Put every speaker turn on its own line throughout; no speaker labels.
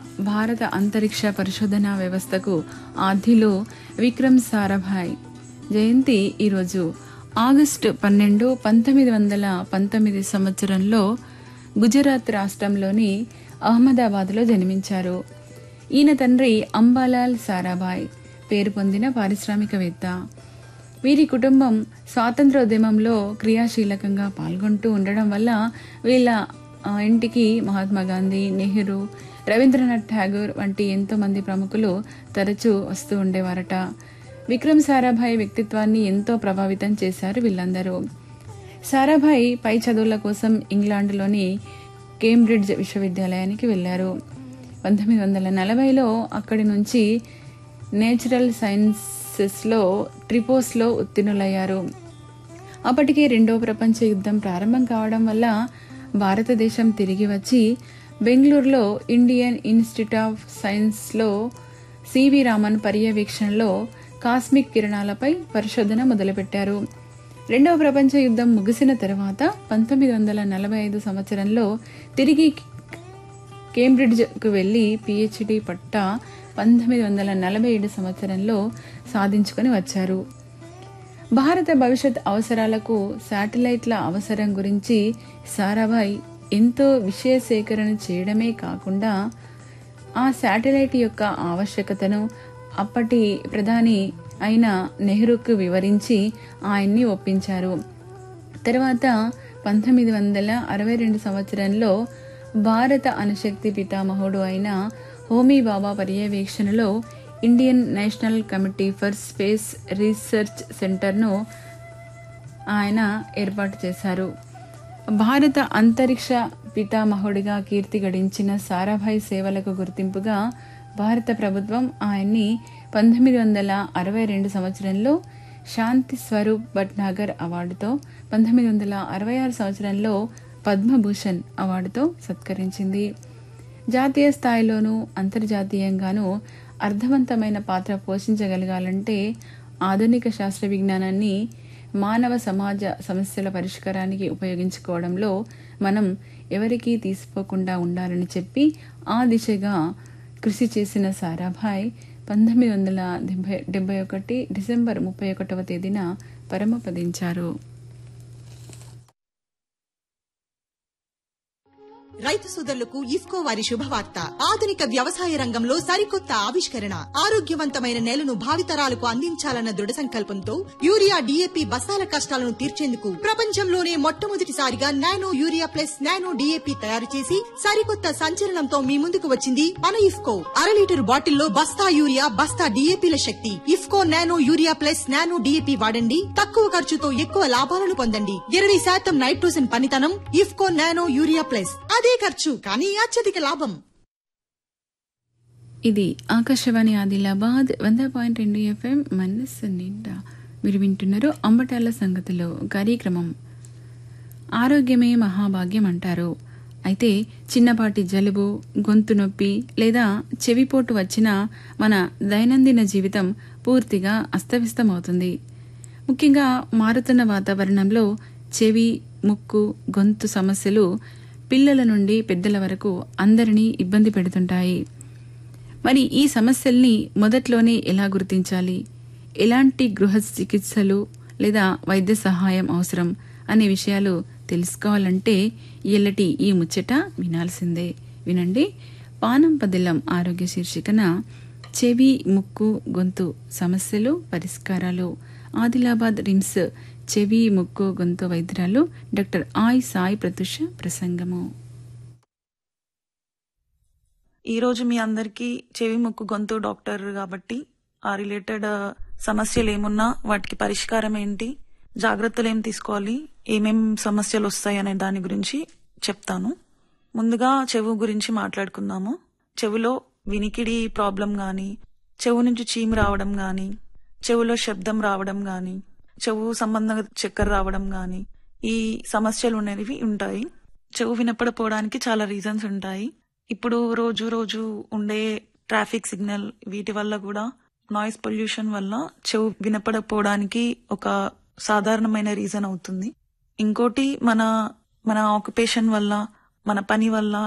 భారత అంతరిక్ష పరిశోధనా వ్యవస్థకు ఆదిలో విక్రమ్ సారాభాయ్ జయంతి ఈరోజు. ఆగస్టు 12, 1919 సంవత్సరంలో గుజరాత్ రాష్ట్రంలోని అహ్మదాబాద్లో జన్మించారు. ఈయన తండ్రి అంబాలాల్ సారాభాయ్ పేరు పొందిన పారిశ్రామికవేత్త. వీరి కుటుంబం స్వాతంత్రోద్యమంలో క్రియాశీలకంగా పాల్గొంటూ ఉండడం వల్ల వీళ్ళ ఇంటికి మహాత్మా గాంధీ, నెహ్రూ, రవీంద్రనాథ్ ఠాగూర్ వంటి ఎంతో మంది ప్రముఖులు తరచూ వస్తూ ఉండేవారట. విక్రమ్ సారాభాయ్ వ్యక్తిత్వాన్ని ఎంతో ప్రభావితం చేశారు వీళ్ళందరూ. సారాభాయ్ పై చదువుల కోసం ఇంగ్లాండ్లోని కేంబ్రిడ్జ్ విశ్వవిద్యాలయానికి వెళ్లారు. 1940లో అక్కడి నుంచి నేచురల్ సైన్సెస్లో ట్రిపోస్లో ఉత్తీర్ణులయ్యారు. అప్పటికే రెండో ప్రపంచ యుద్ధం ప్రారంభం కావడం వల్ల భారతదేశం తిరిగి వచ్చి బెంగళూరులో ఇండియన్ ఇన్స్టిట్యూట్ ఆఫ్ సైన్స్లో సివి రామన్ పర్యవేక్షణలో కాస్మిక్ కిరణాలపై పరిశోధన మొదలుపెట్టారు. రెండవ ప్రపంచ యుద్ధం ముగిసిన తర్వాత 1945 సంవత్సరంలో తిరిగి కేంబ్రిడ్జ్కు వెళ్లి పిహెచ్డి పట్టా 1947 సంవత్సరంలో సాధించుకుని వచ్చారు. భారత భవిష్యత్ అవసరాలకు శాటిలైట్ల అవసరం గురించి సారాభాయ్ ఎంతో విషయ సేకరణ చేయడమే కాకుండా ఆ శాటిలైట్ యొక్క ఆవశ్యకతను అప్పటి ప్రధాని అయిన నెహ్రూకు వివరించి ఆయన్ని ఒప్పించారు. తర్వాత 1962 సంవత్సరంలో భారత అణుశక్తి పితామహుడు అయిన హోమీ బాబా పర్యవేక్షణలో Indian national committee for space research సెంటర్ను ఆయన ఏర్పాటు చేశారు. భారత అంతరిక్ష పితామహుడిగా కీర్తి గడించిన సారాభాయ్ సేవలకు గుర్తింపుగా భారత ప్రభుత్వం ఆయన్ని 1962 సంవత్సరంలో శాంతి స్వరూప్ భట్నాగర్ అవార్డుతో, 1966 సంవత్సరంలో పద్మభూషణ్ అవార్డుతో సత్కరించింది. జాతీయ స్థాయిలోనూ అంతర్జాతీయంగానూ అర్థవంతమైన పాత్ర పోషించగలగాలంటే ఆధునిక శాస్త్ర విజ్ఞానాన్ని మానవ సమాజ సమస్యల పరిష్కారానికి ఉపయోగించుకోవడంలో మనం ఎవరికీ తీసిపోకుండా ఉండాలని చెప్పి ఆ దిశగా కృషి చేసిన సారాభాయ్ 1971 డిసెంబర్ 31వ తేదీన పరమపదించారు.
రైతు సోదరులకు ఇఫ్కో వారి శుభవార్త. ఆధునిక వ్యవసాయ రంగంలో సరికొత్త ఆవిష్కరణ, ఆరోగ్యవంతమైన నేలను భావితరాలకు అందించాలన్న దృఢ సంకల్పంతో యూరియా, DAP బస్తాల కష్టాలను తీర్చేందుకు ప్రపంచంలోనే మొట్టమొదటిసారిగా nano urea plus nano DAP తయారు చేసి సరికొత్త సంచలనంతో మీ ముందుకు వచ్చింది మన ఇఫ్కో. 1/2 లీటర్ బాటిల్లో బస్తా యూరియా, బస్తా DAPల శక్తి. IFFCO nano urea plus nano DAP వాడండి. తక్కువ ఖర్చుతో ఎక్కువ లాభాలను పొందండి. 20% నైట్రోజన్ పనితనం. IFFCO nano urea plus. అదే ఖర్చు కానీ అత్యధిక లాభం.
ఇది ఆకాశవాణి ఆదిలాబాద్ 100.2 FM మనస్సు నిండా. మీరు వింటున్నారు అంబటాల సంగతిలో కార్యక్రమం. ఆరోగ్యమే మహాభాగ్యం అంటారు. అయితే చిన్నపాటి జలుబు, గొంతు నొప్పి లేదా చెవిపోటు వచ్చినా మన దైనందిన జీవితం పూర్తిగా అస్తవ్యస్తమవుతుంది. ముఖ్యంగా మారుతున్న వాతావరణంలో చెవి, ముక్కు, గొంతు సమస్యలు పిల్లల నుండి పెద్దల వరకు అందరినీ ఇబ్బంది పెడుతుంటాయి. మరి ఈ సమస్యల్ని మొదట్లోనే ఎలా గుర్తించాలి, ఎలాంటి గృహ చికిత్సలు లేదా వైద్య సహాయం అవసరం అనే విషయాలు తెలుసుకోవాలంటే ఎల్లటి ఈ ముచ్చట వినాల్సిందే. వినండి. పానం పదిలం ఆరోగ్య శీర్షికన చెవి, ముక్కు, గొంతు సమస్యలు, పరిష్కారాలు. ఆదిలాబాద్ రిమ్స్ చెవి, ముక్కు, గొంతు వైద్యురాలు డాక్టర్ సాయి ప్రత్యూష ప్రసంగము.
ఈరోజు మీ అందరికీ చెవి, ముక్కు, గొంతు డాక్టర్ కాబట్టి ఆ రిలేటెడ్ సమస్యలు ఏమున్నా వాటికి పరిష్కారం ఏంటి, జాగ్రత్తలు ఏం తీసుకోవాలి, ఏమేం సమస్యలు వస్తాయి అనే దాని గురించి చెప్తాను. ముందుగా చెవు గురించి మాట్లాడుకుందాము. చెవులో వినికిడి ప్రాబ్లం గాని, చెవు నుంచి చీము రావడం గాని, చెవులో శబ్దం రావడం గాని, చెవు సంబంధంగా చక్కెర రావడం గాని, ఈ సమస్యలు అనేవి ఉంటాయి. చెవు వినపడపోవడానికి చాలా రీజన్స్ ఉంటాయి. ఇప్పుడు రోజు రోజు ఉండే ట్రాఫిక్ సిగ్నల్ వీటి వల్ల కూడా, నాయిస్ పొల్యూషన్ వల్ల చెవు వినపడపోవడానికి ఒక సాధారణమైన రీజన్ అవుతుంది. ఇంకోటి మన ఆక్యుపేషన్ వల్ల, మన పని వల్ల,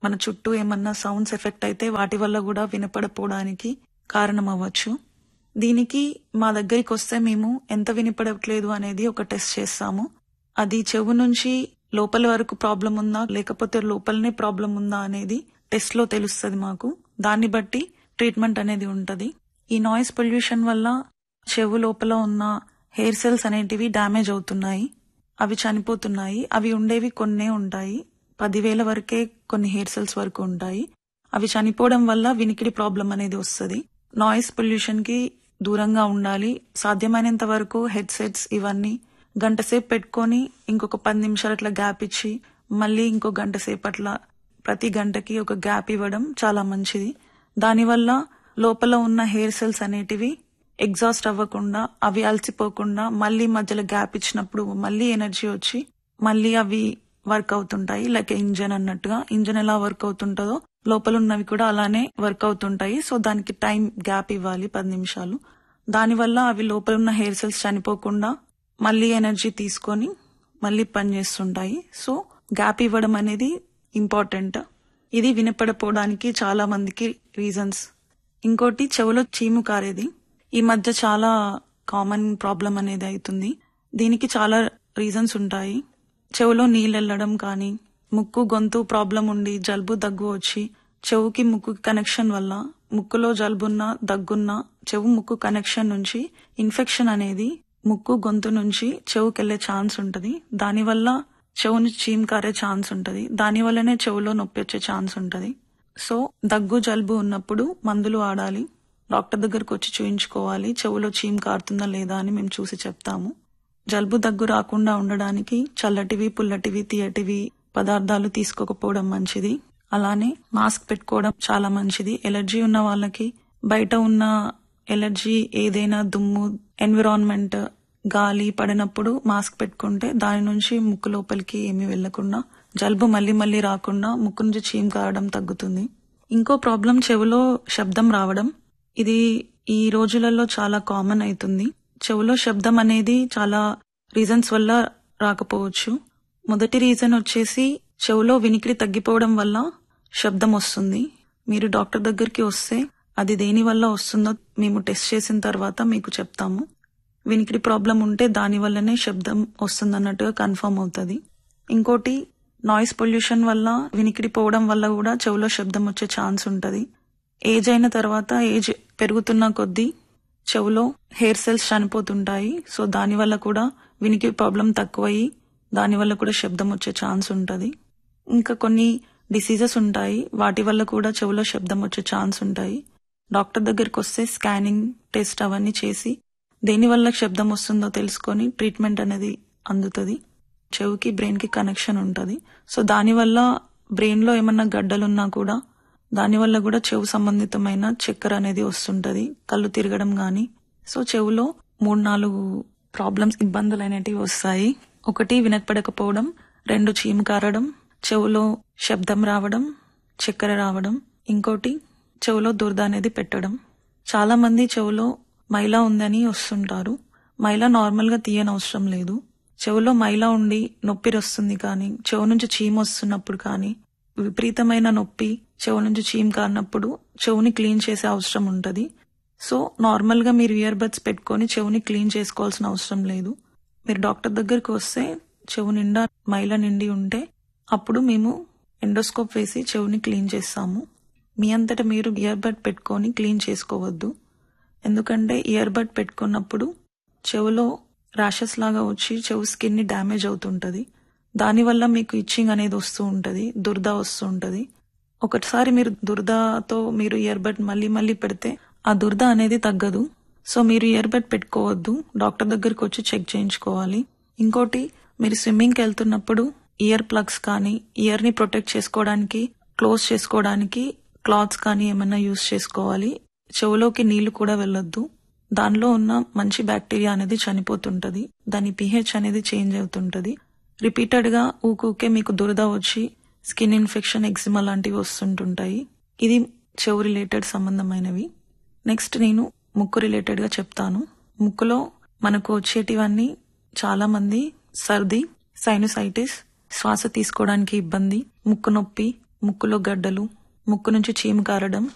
మన చుట్టూ ఏమన్నా సౌండ్స్ ఎఫెక్ట్ అయితే వాటి వల్ల కూడా వినపడపోవడానికి కారణం అవ్వచ్చు. దీనికి మా దగ్గరికి వస్తే మేము ఎంత వినపడట్లేదు అనేది ఒక టెస్ట్ చేస్తాము. అది చెవు నుంచి లోపల వరకు ప్రాబ్లం ఉందా లేకపోతే లోపలనే ప్రాబ్లం ఉందా అనేది టెస్ట్ లో తెలుస్తుంది మాకు. దాన్ని బట్టి ట్రీట్మెంట్ అనేది ఉంటది. ఈ నాయిస్ పొల్యూషన్ వల్ల చెవు లోపల ఉన్న హెయిర్ సెల్స్ అనేటివి డ్యామేజ్ అవుతున్నాయి, అవి చనిపోతున్నాయి. అవి ఉండేవి కొన్నే ఉంటాయి, 10,000 వరకే కొన్ని హెయిర్ సెల్స్ వరకు ఉంటాయి. అవి చనిపోవడం వల్ల వినికిడి ప్రాబ్లం అనేది వస్తుంది. నాయిస్ పొల్యూషన్ కి దూరంగా ఉండాలి. సాధ్యమైనంత వరకు హెడ్సెట్స్ ఇవన్నీ గంట సేపు పెట్టుకొని ఇంకొక 10 నిమిషాలు అట్లా గ్యాప్ ఇచ్చి మళ్ళీ ఇంకో గంట సేపు అట్లా ప్రతి గంటకి ఒక గ్యాప్ ఇవ్వడం చాలా మంచిది. దానివల్ల లోపల ఉన్న హెయిర్ సెల్స్ అనేటివి ఎగ్జాస్ట్ అవ్వకుండా, అవి అలసిపోకుండా మళ్ళీ మధ్యలో గ్యాప్ ఇచ్చినప్పుడు మళ్ళీ ఎనర్జీ వచ్చి మళ్ళీ అవి వర్క్ అవుతుంటాయి. లైక్ ఇంజన్ అన్నట్టుగా, ఇంజన్ ఎలా వర్క్ అవుతుంటుందో లోపల ఉన్నవి కూడా అలానే వర్క్ అవుతుంటాయి. సో దానికి టైం గ్యాప్ ఇవ్వాలి 10 నిమిషాలు. దానివల్ల అవి లోపల ఉన్న హెయిర్ సెల్స్ చనిపోకుండా మళ్ళీ ఎనర్జీ తీసుకొని మళ్ళీ పనిచేస్తుంటాయి. సో గ్యాప్ ఇవ్వడం అనేది ఇంపార్టెంట్. ఇది వినపడపోవడానికి చాలా మందికి రీజన్స్. ఇంకోటి చెవులో చీము కారేది ఈ మధ్య చాలా కామన్ ప్రాబ్లం అనేది అవుతుంది. దీనికి చాలా రీజన్స్ ఉంటాయి. చెవులో నీళ్ళు వెళ్ళడం కానీ, ముక్కు గొంతు ప్రాబ్లం ఉండి జలుబు దగ్గు వచ్చి చెవుకి ముక్కు కనెక్షన్ వల్ల ముక్కులో జలుబున్నా దగ్గున్నా చెవు ముక్కు కనెక్షన్ నుంచి ఇన్ఫెక్షన్ అనేది ముక్కు గొంతు నుంచి చెవుకెళ్లే ఛాన్స్ ఉంటది. దానివల్ల చెవు నుంచి చీమ్ కారే ఛాన్స్ ఉంటది. దానివల్లనే చెవులో నొప్పి వచ్చే ఛాన్స్ ఉంటది. సో దగ్గు జలుబు ఉన్నప్పుడు మందులు వాడాలి, డాక్టర్ దగ్గరకు వచ్చి చూయించుకోవాలి. చెవులో చీమ్ కారుతుందా లేదా అని మేము చూసి చెప్తాము. జలుబు దగ్గు రాకుండా ఉండడానికి చల్లటివి, పుల్లటివి, తీయటివి పదార్థాలు తీసుకోకపోవడం మంచిది. అలానే మాస్క్ పెట్టుకోవడం చాలా మంచిది. ఎలర్జీ ఉన్న వాళ్ళకి బయట ఉన్న ఎలర్జీ ఏదైనా దుమ్ము, ఎన్విరాన్మెంట్, గాలి పడినప్పుడు మాస్క్ పెట్టుకుంటే దాని నుంచి ముక్కు లోపలికి ఏమీ వెళ్లకుండా జలుబు మళ్ళీ మళ్ళీ రాకుండా ముక్కు నుంచి చీమ్ కారడం తగ్గుతుంది. ఇంకో ప్రాబ్లం చెవులో శబ్దం రావడం. ఇది ఈ రోజులలో చాలా కామన్ అవుతుంది. చెవులో శబ్దం అనేది చాలా రీజన్స్ వల్ల రాకపోవచ్చు. మొదటి రీజన్ వచ్చేసి చెవులో వినికిడి తగ్గిపోవడం వల్ల శబ్దం వస్తుంది. మీరు డాక్టర్ దగ్గరికి వస్తే అది దేని వల్ల వస్తుందో మేము టెస్ట్ చేసిన తర్వాత మీకు చెప్తాము. వినికిడి ప్రాబ్లం ఉంటే దాని వల్లనే శబ్దం వస్తుందన్నట్టుగా కన్ఫర్మ్ అవుతుంది. ఇంకోటి నాయిస్ పొల్యూషన్ వల్ల వినికిడి పోవడం వల్ల కూడా చెవులో శబ్దం వచ్చే ఛాన్స్ ఉంటది. ఏజ్ అయిన తర్వాత, ఏజ్ పెరుగుతున్న కొద్దీ చెవులో హెయిర్ సెల్స్ చనిపోతుంటాయి. సో దానివల్ల కూడా వినికిడి ప్రాబ్లం తక్కువయ్యి దానివల్ల కూడా శబ్దం వచ్చే ఛాన్స్ ఉంటది. ఇంకా కొన్ని డిసీజెస్ ఉంటాయి, వాటి వల్ల కూడా చెవులో శబ్దం వచ్చే ఛాన్స్ ఉంటాయి. డాక్టర్ దగ్గరికి వస్తే స్కానింగ్, టెస్ట్ అవన్నీ చేసి దేని వల్ల శబ్దం వస్తుందో తెలుసుకొని ట్రీట్మెంట్ అనేది అందుతుంది. చెవుకి బ్రెయిన్ కి కనెక్షన్ ఉంటుంది. సో దానివల్ల బ్రెయిన్ లో ఏమన్నా గడ్డలున్నా కూడా దానివల్ల కూడా చెవు సంబంధితమైన చక్కెర అనేది వస్తుంటది, కళ్ళు తిరగడం గాని. సో చెవులో 3-4 ప్రాబ్లమ్స్, ఇబ్బందులు అనేటివి వస్తాయి. ఒకటి వినపడకపోవడం, 2 చీము కారడం, చెవులో శబ్దం రావడం, చక్కెర రావడం, ఇంకోటి చెవులో దురద అనేది పెట్టడం. చాలా మంది చెవులో మైలా ఉందని వస్తుంటారు. మైలా నార్మల్ గా తీయనవసరం లేదు. చెవులో మైలా ఉండి నొప్పి వస్తుంది కానీ, చెవు నుంచి చీము వస్తున్నప్పుడు కానీ, విపరీతమైన నొప్పి చెవు నుంచి చీమ్ కారినప్పుడు చెవుని క్లీన్ చేసే అవసరం ఉంటది. సో నార్మల్ గా మీరు ఇయర్ బడ్స్ పెట్టుకొని చెవుని క్లీన్ చేసుకోవాల్సిన అవసరం లేదు. మీరు డాక్టర్ దగ్గరికి వస్తే చెవు నిండా మైల నిండి ఉంటే అప్పుడు మేము ఎండోస్కోప్ వేసి చెవుని క్లీన్ చేస్తాము. మీ అంతటా మీరు ఇయర్ బడ్ పెట్టుకొని క్లీన్ చేసుకోవద్దు. ఎందుకంటే ఇయర్ బడ్ పెట్టుకున్నప్పుడు చెవులో ర్యాషెస్ లాగా వచ్చి చెవు స్కిన్ ని డ్యామేజ్ అవుతుంటది. దానివల్ల మీకు ఇచ్చింగ్ అనేది వస్తూ ఉంటది, దురద వస్తూ ఉంటది. ఒకసారి మీరు దురదతో మీరు ఇయర్ బడ్ మళ్ళీ పెడితే ఆ దురద అనేది తగ్గదు. సో మీరు ఇయర్ బడ్ పెట్టుకోవద్దు, డాక్టర్ దగ్గరికి వచ్చి చెక్ చేయించుకోవాలి. ఇంకోటి, మీరు స్విమ్మింగ్కి వెళ్తున్నప్పుడు ఇయర్ ప్లగ్స్ కానీ, ఇయర్ ని ప్రొటెక్ట్ చేసుకోవడానికి, క్లోజ్ చేసుకోవడానికి క్లాత్స్ కానీ ఏమన్నా యూజ్ చేసుకోవాలి. చెవులోకి నీళ్లు కూడా వెళ్ళొద్దు. దానిలో ఉన్న మంచి బ్యాక్టీరియా అనేది చనిపోతుంటది, దాని pH అనేది చేంజ్ అవుతుంటది. రిపీటెడ్ గా ఊకే మీకు దురద వచ్చి స్కిన్ ఇన్ఫెక్షన్, ఎగ్జిమా లాంటివి వస్తుంటుంటాయి. ఇది చెవు రిలేటెడ్ సంబంధమైనవి. నెక్స్ట్ నేను ముక్కు రిలేటెడ్ గా చెప్తాను. ముక్కులో మనకు వచ్చేటివన్నీ చాలా మంది సర్ది, సైనసైటిస్, శ్వాస తీసుకోవడానికి ఇబ్బంది, ముక్కు నొప్పి, ముక్కులో గడ్డలు, ముక్కు నుంచి చీము కారడం,